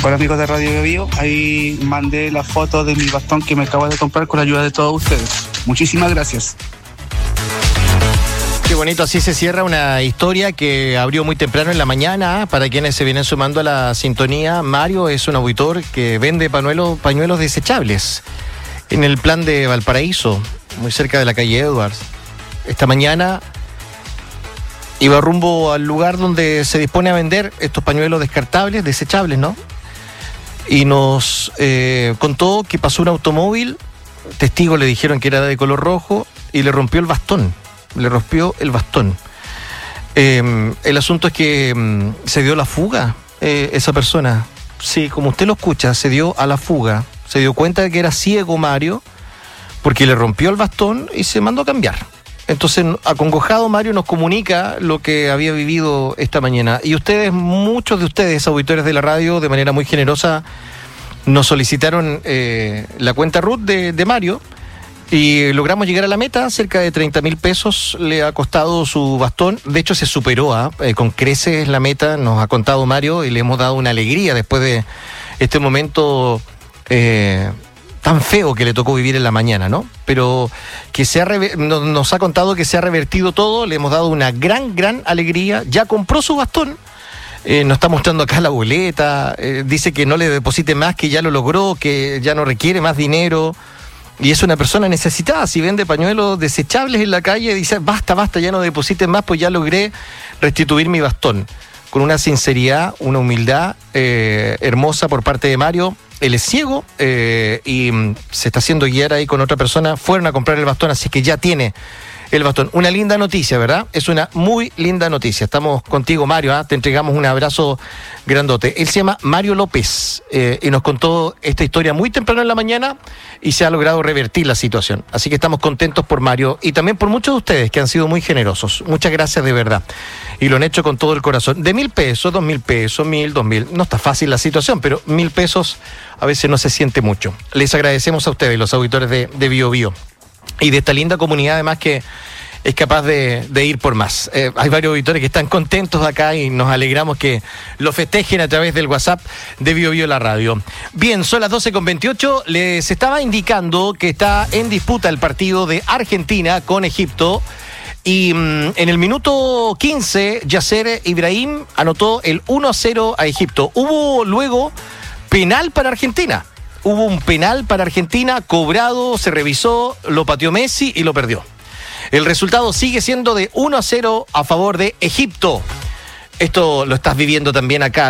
Hola amigos de Radio Bio Bio, ahí mandé la foto de mi bastón que me acabo de comprar con la ayuda de todos ustedes. Muchísimas gracias. Qué bonito, así se cierra una historia que abrió muy temprano en la mañana. Para quienes se vienen sumando a la sintonía, Mario es un auditor que vende pañuelos desechables en el plan de Valparaíso, muy cerca de la calle Edwards. Esta mañana iba rumbo al lugar donde se dispone a vender estos pañuelos descartables, desechables, ¿no? Y nos contó que pasó un automóvil, testigos le dijeron que era de color rojo y le rompió el bastón. El asunto es que se dio la fuga esa persona. Sí, como usted lo escucha, se dio a la fuga. Se dio cuenta de que era ciego Mario porque le rompió el bastón y se mandó a cambiar. Entonces, acongojado, Mario nos comunica lo que había vivido esta mañana. Y ustedes, muchos de ustedes, auditores de la radio, de manera muy generosa, nos solicitaron la cuenta RUT de Mario. Y logramos llegar a la meta, cerca de 30.000 pesos le ha costado su bastón. De hecho, se superó con creces la meta, nos ha contado Mario, y le hemos dado una alegría después de este momento tan feo que le tocó vivir en la mañana, ¿no? Pero que nos ha contado que se ha revertido todo, le hemos dado una gran alegría. Ya compró su bastón, nos está mostrando acá la boleta, dice que no le deposite más, que ya lo logró, que ya no requiere más dinero. Y es una persona necesitada. Si vende pañuelos desechables en la calle, dice, basta, ya no depositen más, pues ya logré restituir mi bastón. Con una sinceridad, una humildad hermosa por parte de Mario. Él es ciego y se está haciendo guiar ahí con otra persona. Fueron a comprar el bastón, así que ya tiene el bastón. Una linda noticia, ¿verdad? Es una muy linda noticia. Estamos contigo, Mario, te entregamos un abrazo grandote. Él se llama Mario López y nos contó esta historia muy temprano en la mañana y se ha logrado revertir la situación. Así que estamos contentos por Mario y también por muchos de ustedes que han sido muy generosos. Muchas gracias de verdad. Y lo han hecho con todo el corazón. De 1.000 pesos, 2.000 pesos, 1.000, 2.000. No está fácil la situación, pero 1.000 pesos a veces no se siente mucho. Les agradecemos a ustedes, los auditores de Bio Bio. Y de esta linda comunidad, además, que es capaz de ir por más. Hay varios auditores que están contentos acá y nos alegramos que lo festejen a través del WhatsApp de Bio Bio la radio. Bien, son las 12:28. Les estaba indicando que está en disputa el partido de Argentina con Egipto. Y en el minuto 15, Yasser Ibrahim anotó el 1-0 a Egipto. Hubo luego penal para Argentina. Hubo un penal para Argentina, cobrado, se revisó, lo pateó Messi y lo perdió. El resultado sigue siendo de 1-0 a favor de Egipto. Esto lo estás viviendo también acá.